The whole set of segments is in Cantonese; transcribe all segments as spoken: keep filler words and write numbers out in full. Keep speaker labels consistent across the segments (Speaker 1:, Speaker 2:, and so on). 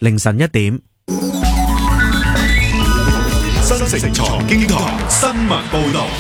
Speaker 1: 凌晨一點。
Speaker 2: 新城財經台新聞報道。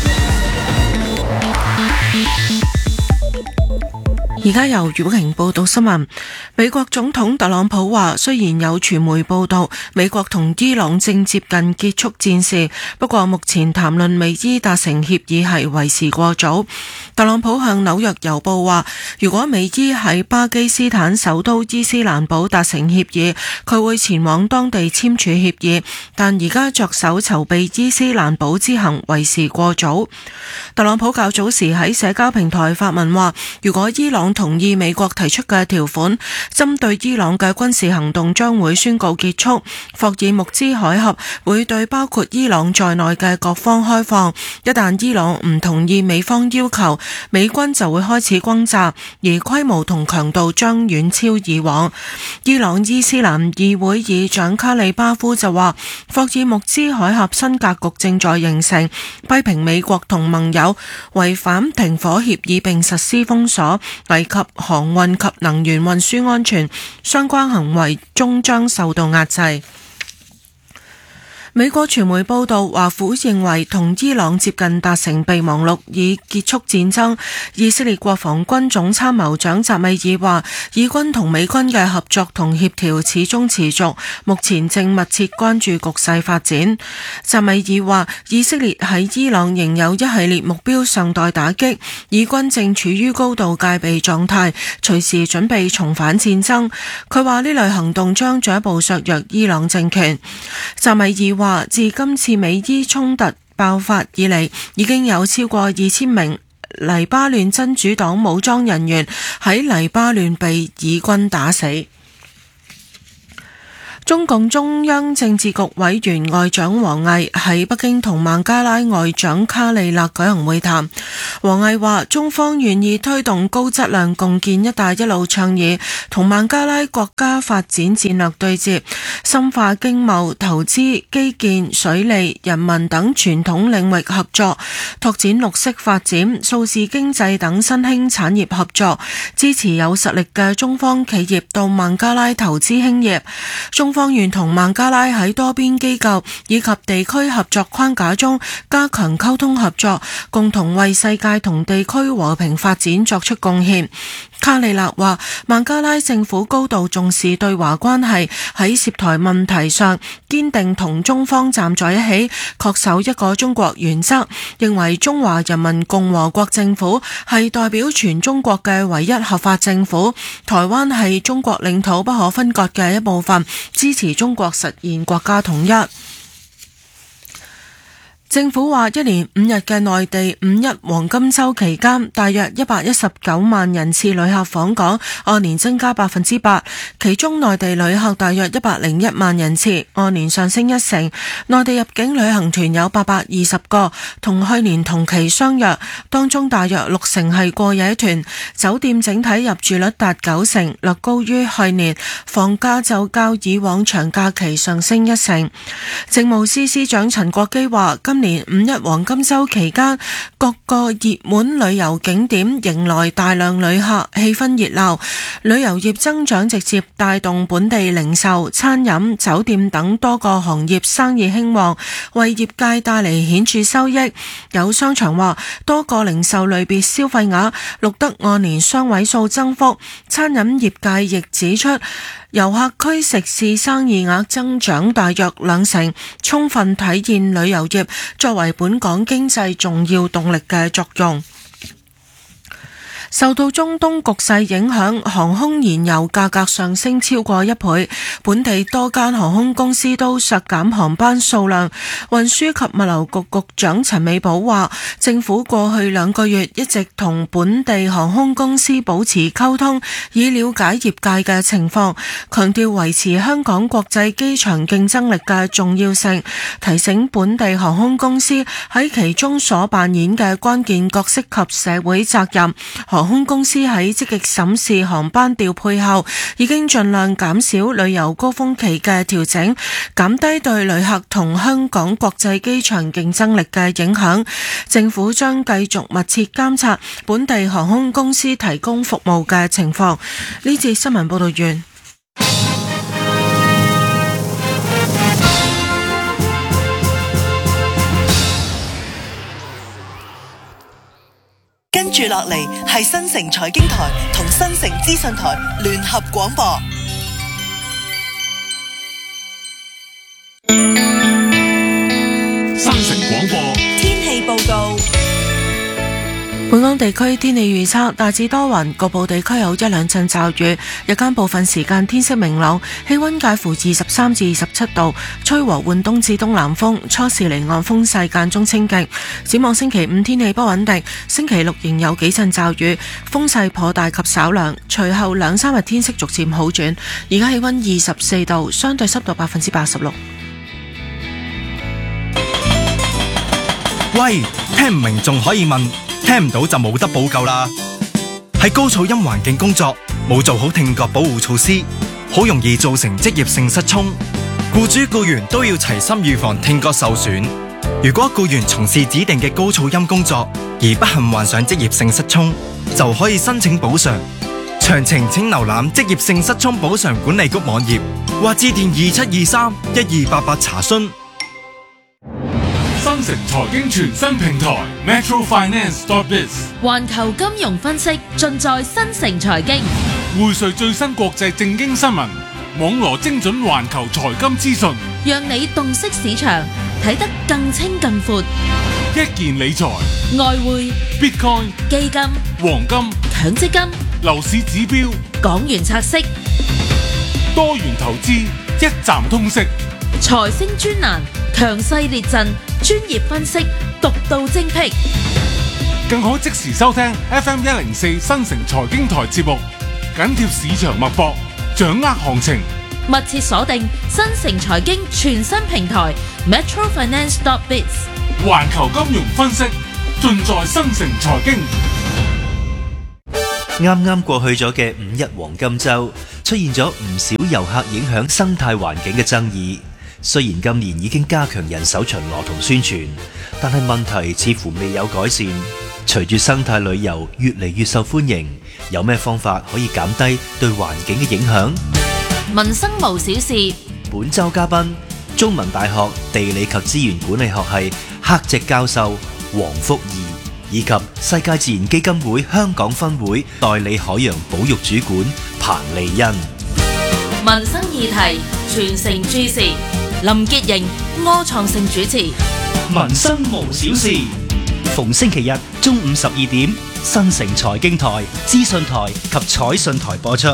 Speaker 3: 而家由余寶瓊報道新聞。美國總統特朗普話，雖然有傳媒報道美國同伊朗正接近結束戰事，不過目前談論美伊達成協議係為時過早。特朗普向紐約郵報話，如果美伊喺巴基斯坦首都伊斯蘭堡達成協議，佢會前往當地簽署協議，但而家着手籌備伊斯蘭堡之行為時過早。特朗普較早時喺社交平台發文話，如果伊朗同意美國提出嘅條款，針對伊朗嘅軍事行動將會宣告結束。霍爾木茲海峽會對包括伊朗在內嘅各方開放。一旦伊朗唔同意美方要求，美軍就會開始轟炸，而規模同強度將遠超以往。伊朗伊斯蘭議會議長卡里巴夫就話，霍爾木茲海峽新格局正在形成，批評美國同盟友違反停火協議並實施封鎖，危及航運及能源運輸安全，相關行為終將受到壓制。美國傳媒報道，華府認為同伊朗接近達成備忘錄以結束戰爭。以色列國防軍總參謀長扎米爾話，以軍同美軍嘅合作同協調始終持續，目前正密切關注局勢發展。扎米爾話，以色列喺伊朗仍有一系列目標尚待打擊，以軍正處於高度戒備狀態，隨時準備重返戰爭。佢話呢類行動將進一步削弱伊朗政權。扎米爾話，自今次美伊衝突爆發以嚟，已經有超過二千名黎巴嫩真主黨武裝人員喺黎巴嫩被以軍打死。中共中央政治局委員外長王毅喺北京同孟加拉外長卡利勒舉行會談。王毅話，中方願意推動高質量共建一帶一路倡議，同孟加拉國家發展戰略對接，深化經貿、投資、基建、水利、人民等傳統領域合作，拓展綠色發展、數字經濟等新興產業合作，支持有實力嘅中方企業到孟加拉投資興業。中方願同孟加拉喺多邊機構以及地區合作框架中加強溝通合作，共同為世界同地區和平發展作出貢獻。卡利勒話，孟加拉政府高度重視對華關係，喺涉台問題上堅定同中方站在一起，恪守一個中國原則，認為中華人民共和國政府係代表全中國嘅唯一合法政府，台灣係中國領土不可分割嘅一部分，支持中國實現國家統一。政府話，一連五日嘅內地五一黃金週期間，大約一百一十九萬人次旅客訪港，按年增加百分之八。其中內地旅客大約一百零一萬人次，按年上升一成。內地入境旅行團有八百二十個，同去年同期相若，當中大約六成係過夜團。酒店整體入住率達九成，略高於去年。房價就較以往長假期上升一成。政務司司長陳國基話，今年五一黃金週期間，各個熱門旅遊景點迎來大量旅客，氣氛熱鬧。旅遊業增長直接帶動本地零售、餐飲、酒店等多個行業生意興旺，為業界帶嚟顯著收益。有商場話，多個零售類別消費額錄得按年雙位數增幅。餐飲業界亦指出，遊客區食肆生意額增長大約兩成，充分體現旅遊業作為本港經濟重要動力嘅作用。受到中東局勢影響，航空燃油價格上升超過一倍，本地多間航空公司都削減航班數量。運輸及物流局局長陳美寶話，政府過去兩個月一直同本地航空公司保持溝通，以了解業界嘅情況，強調維持香港國際機場競爭力嘅重要性，提醒本地航空公司喺其中所扮演嘅關鍵角色及社會責任。航空公司喺積極審視航班調配後，已經盡量減少旅遊高峰期嘅調整，減低對旅客同香港國際機場競爭力嘅影響。政府將繼續密切監察本地航空公司提供服務嘅情況。呢節新聞報道完。
Speaker 1: 住落嚟係新城財經台同新城資訊台聯合廣播。
Speaker 2: 新城廣播
Speaker 1: 天氣報告。
Speaker 3: 本港地區天氣預測大致多雲，局部地區有一兩陣驟雨，日間部分時間天色明朗，氣溫介乎二十三至二十七度，吹和緩東至東南風，初時離岸風勢間中清勁。展望星期五天氣不穩定，星期六仍有幾陣驟雨，風勢頗大及稍涼，隨後兩三日天色逐漸好轉。而家氣溫二十四度，相對濕度百分之八十六。
Speaker 4: 喂，聽唔明仲可以問，聽唔到就冇得補救啦。喺高噪音環境工作，冇做好聽覺保護措施，好容易造成職業性失聰。僱主僱員都要齊心預防聽覺受損。如果僱員從事指定嘅高噪音工作而不幸患上職業性失聰，就可以申請補償。詳情請瀏覽職業性失聰補償管理局網頁或致電二七二三一二八八查詢。
Speaker 2: 新城財經全新平台 Metro Finance dot biz，
Speaker 5: 環球金融分析盡在新城財經，
Speaker 2: 匯萃最新國際政經新聞，網羅精準環球財金資訊，
Speaker 5: 讓你洞悉市場，睇得更清更闊。
Speaker 2: 一件理財、
Speaker 5: 外匯、
Speaker 2: Bitcoin、
Speaker 5: 基金、
Speaker 2: 黃金、
Speaker 5: 強積金、
Speaker 2: 樓市指標、
Speaker 5: 港元拆息、
Speaker 2: 多元投資，一站通識。
Speaker 5: 財星專欄，強勢列陣，專業分析，獨到精闢，
Speaker 2: 更可即時收聽 F M 一零四新城財經台節目，緊貼市場脈搏，掌握行情。
Speaker 5: 密切鎖定新城財經全新平台 Metro Finance dot biz，
Speaker 2: 環球金融分析盡在新城財經。
Speaker 6: 啱啱過去咗嘅五一黃金週，出現咗唔少遊客影響生態環境嘅爭議。雖然今年已經加強人手巡邏同宣傳，但係問題似乎未有改善。隨住生態旅遊越嚟越受歡迎，有咩方法可以減低對環境嘅影響？
Speaker 5: 民生無小事。
Speaker 6: 本週嘉賓，中文大學地理及資源管理學系客席教授黃福義，以及世界自然基金會香港分會代理海洋保育主管彭麗欣。
Speaker 5: 民生議題，全城注視。林潔瑩、柯創盛主持。
Speaker 6: 民生無小事，逢星期日中午十二點，新城財經台、資訊台及彩訊台播出。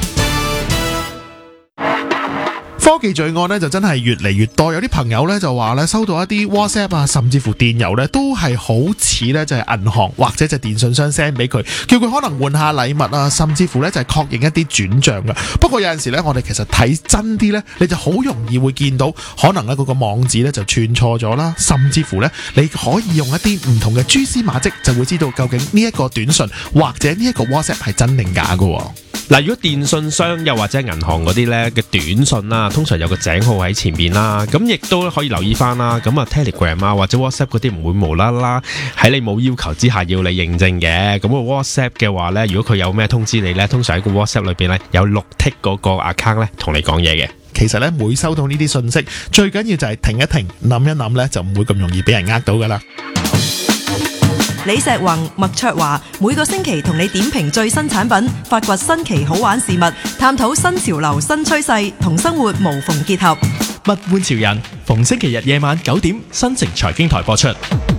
Speaker 7: 科技罪案咧就真係越嚟越多，有啲朋友咧就話咧收到一啲 WhatsApp 啊，甚至乎電郵咧都係好似咧就係銀行或者就電信商 send 俾佢，叫佢可能換下禮物啊，甚至乎咧就係確認一啲轉賬嘅。不過有陣時咧，我哋其實睇真啲咧，你就好容易會見到可能咧嗰個網址咧就串錯咗啦，甚至乎咧你可以用一啲唔同嘅蛛絲馬跡就會知道究竟呢一個短信或者呢一個 WhatsApp 係真定假嘅。
Speaker 8: 嗱，如果電信商又或者銀行嗰啲咧嘅短信啦，通常有個井號喺前面啦，咁亦都可以留意翻啦。咁啊 Telegram 啊或者 WhatsApp 嗰啲唔會無啦啦喺你冇要求之下要你認證嘅。咁個 WhatsApp 嘅話咧，如果佢有咩通知你咧，通常喺個 WhatsApp 裏邊咧有綠剔嗰個 account 咧同你講嘢嘅。
Speaker 7: 其實咧每收到呢啲信息，最緊要就係停一停，諗一諗咧，就唔會咁容易俾人呃到噶啦。
Speaker 9: 李石宏、麥卓華每個星期同你點評最新產品，發掘新奇好玩事物，探討新潮流新趨勢，同生活無縫結合。
Speaker 10: 物玩潮人，逢星期日夜晚九點，新城財經台播出。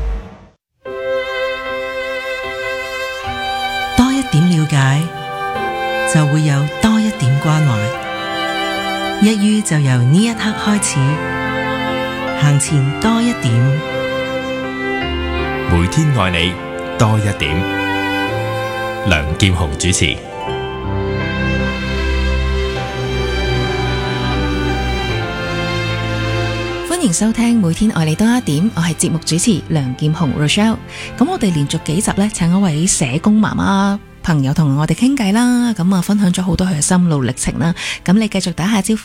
Speaker 11: 多一點了解，就會有多一點關懷。一於就由呢一刻開始，行前多一點。
Speaker 12: 每天愛你多一點。梁劍雄主持。
Speaker 13: 歡迎收聽每天愛你多一點，我係節目主持梁劍雄 Rochelle。咁我哋連續幾集咧，請一位社工媽媽朋友同我哋傾偈啦，咁啊分享咗好多佢嘅心路歷程啦。咁你繼續打下招呼啦。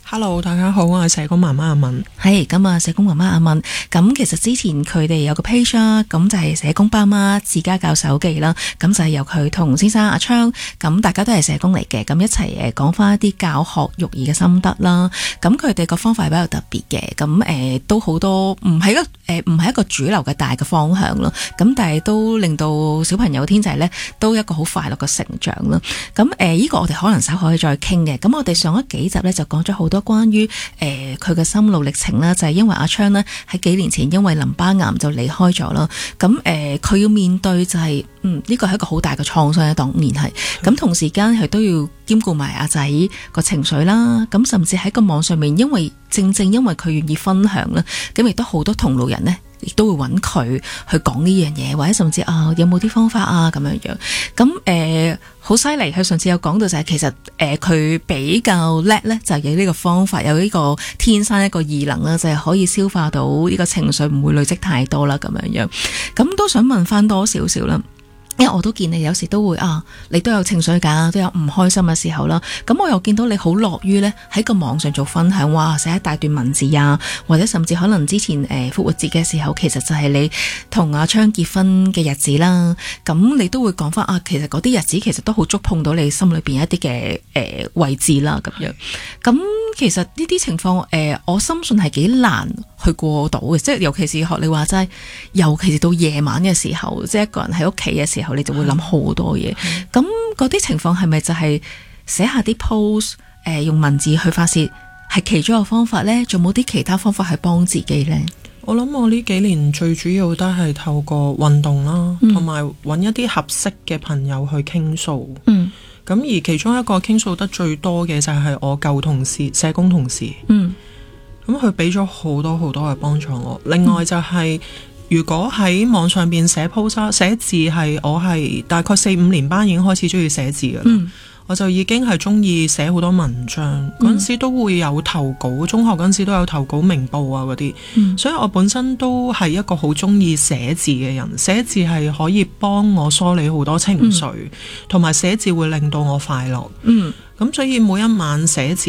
Speaker 14: Hello， 大家好，我係社工媽媽阿敏。
Speaker 13: 係咁啊，社工媽媽阿敏。咁其實之前佢哋有個 page 啦，咁就係社工爸媽自家教手記啦。咁就係由佢同先生阿昌，咁大家都係社工嚟嘅，咁一齊誒講翻一啲教學育兒嘅心得啦。咁佢哋個方法係比較特別嘅，咁誒、呃、都好多唔係一個誒唔係一個主流嘅大嘅方向咯。咁但係都令到小朋友天仔咧都一個好快樂嘅成長啦。咁誒呢個我哋可能稍後可以再傾嘅。咁我哋上一幾集咧就講咗好多關於誒佢嘅心路歷程啦，就係、是、因為阿昌呢喺幾年前因為淋巴癌就離開咗啦。咁誒佢要面對就係、是、嗯呢個係一個好大嘅創傷喺當年係，咁同時間佢都要兼顧埋阿仔個情緒啦。咁甚至喺個網上面，因為正正因為佢願意分享啦，咁亦都好多同路人呢亦都會揾佢去講呢樣嘢，或者甚至啊有冇啲方法啊咁樣樣。咁誒好犀利，佢上次有講到就係其實誒佢、呃、比較叻咧，就係有呢個方法，有呢個天生一個異能啦，就係、是、可以消化到呢個情緒，唔會累積太多啦咁樣樣。咁都想問翻多少少啦。因為我都見你有時都會啊，你都有情緒㗎，都有唔開心嘅時候啦。咁我又見到你好樂於呢喺個網上做分享，哇寫一大段文字啊，或者甚至可能之前誒、呃、復活節嘅時候，其實就係你同阿昌結婚嘅日子啦。咁你都會講翻啊，其實嗰啲日子其實都好觸碰到你心裏邊一啲嘅誒位置啦咁樣。咁其實呢啲情況誒、呃，我深信係幾難去過到嘅，即係尤其是學你話齋，尤其是到夜晚嘅時候，即係一個人喺屋企嘅時候，你就會諗好多嘢。咁嗰啲情況係咪就係寫下啲 post， 誒、呃、用文字去發泄，係其中一個方法呢？仲冇啲其他方法去幫自己呢？
Speaker 14: 我諗我呢幾年最主要都係透過運動啦，同埋揾一啲合適嘅朋友去傾訴。嗯。咁而其中一個傾訴得最多嘅就係我舊同事，社工同事。嗯。咁佢俾咗好多好多嘅幫助我。另外就係、是嗯、如果喺網上邊寫 post 寫字，係我係大概四五年班已經開始中意寫字噶啦。嗯。我就已經係中意寫好多文章，嗰陣、嗯、時都會有投稿，中學嗰陣時都有投稿明報啊嗰啲，嗯、所以我本身都係一個好中意寫字嘅人，寫字係可以幫我梳理好多情緒，同埋寫字會令到我快樂。嗯，咁所以每一晚寫字